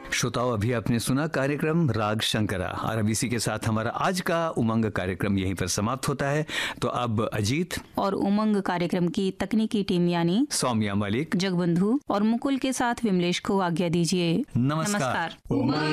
श्रोताओं, अभी आपने सुना कार्यक्रम राग शंकरा और अब इसी के साथ हमारा आज का उमंग कार्यक्रम यहीं पर समाप्त होता है। तो अब अजीत और उमंग कार्यक्रम की तकनीकी टीम यानी सौम्या मलिक, जगबंधु और मुकुल के साथ विमलेश को आज्ञा दीजिए। नमस्कार।